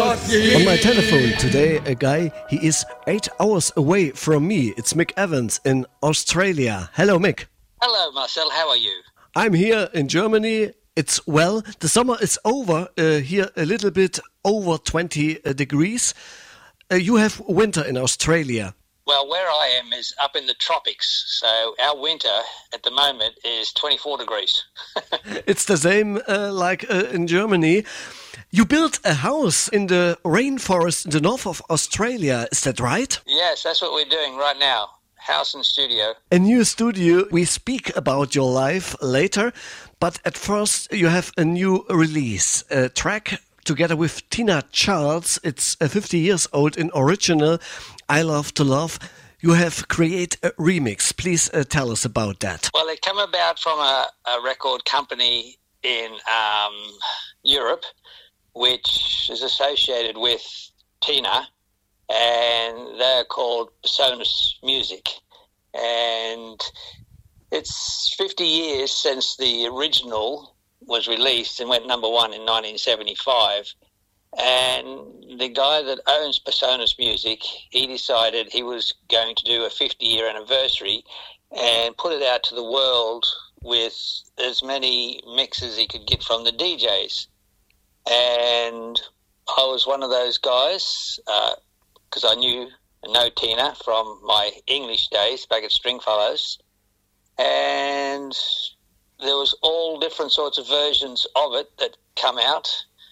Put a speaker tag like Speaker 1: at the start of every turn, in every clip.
Speaker 1: On my telephone today, a guy, he is 8 hours away from me. It's Mick Evans in Australia. Hello, Mick.
Speaker 2: Hello, Marcel. How are you?
Speaker 1: I'm here in Germany. It's well. The summer is over. Here a little bit over 20 degrees. You have winter in Australia.
Speaker 2: Well, where I am is up in the tropics, so our winter at the moment is 24 degrees.
Speaker 1: It's the same like in Germany. You built a house in the rainforest in the north of Australia. Is that right?
Speaker 2: Yes, that's what we're doing right now. House and studio.
Speaker 1: A new studio. We speak about your life later, but at first you have a new release, a track together with Tina Charles. It's 50 years old in original, I Love to Love. You have created a remix. Please tell us about that.
Speaker 2: Well, it came about from a record company in Europe, which is associated with Tina, and they're called Personas Music. And it's 50 years since the original was released and went number one in 1975. And the guy that owns Personas Music, he decided he was going to do a 50-year anniversary and put it out to the world with as many mixes he could get from the DJs. And I was one of those guys because I know Tina from my English days back at Stringfellows. And there was all different sorts of versions of it that come out.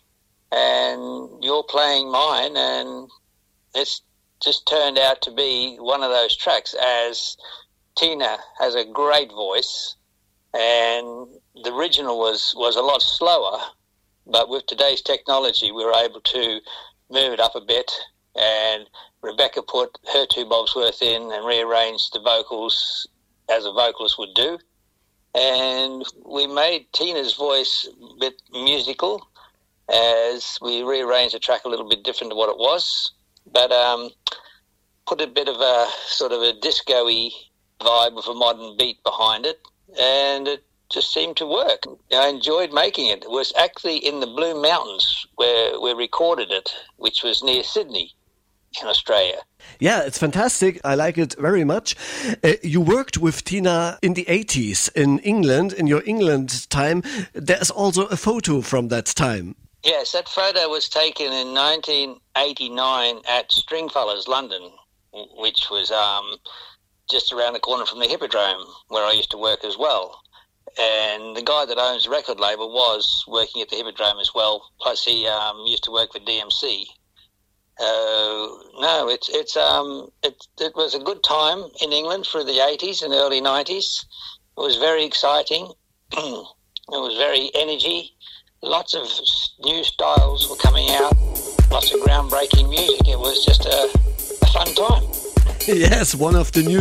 Speaker 2: And you're playing mine, and it's just turned out to be one of those tracks, as Tina has a great voice, and the original was a lot slower, but with today's technology we were able to move it up a bit, and Rebecca put her 2 bobs worth in and rearranged the vocals as a vocalist would do, and we made Tina's voice a bit musical as we rearranged the track a little bit different to what it was, but put a bit of a sort of a disco-y vibe with a modern beat behind it, and it just seemed to work. I enjoyed making it. It was actually in the Blue Mountains where we recorded it, which was near Sydney in Australia.
Speaker 1: Yeah, it's fantastic. I like it very much. You worked with Tina in the 80s in England, in your England time. There's also a photo from that time.
Speaker 2: Yes, that photo was taken in 1989 at Stringfellows, London, which was just around the corner from the Hippodrome, where I used to work as well. And the guy that owns the record label was working at the Hippodrome as well, plus he used to work for DMC. No, it was a good time in England through the 80s and early 90s. It was very exciting. It was very energy. Lots of new styles were coming out, lots of groundbreaking music. It was just a fun time.
Speaker 1: Yes, one of the new